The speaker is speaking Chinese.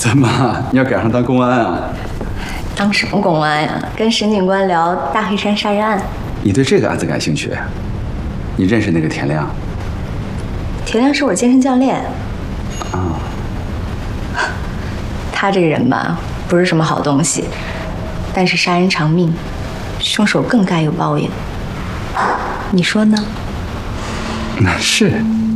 怎么，你要赶上当公安啊？ 当什么公安呀？跟沈警官聊大黑山杀人案。 你对这个案子感兴趣？你认识那个田亮？ 田亮是我健身教练。 啊。 他这个人吧，不是什么好东西，但是杀人偿命，凶手更该有报应。你说呢？ 那是。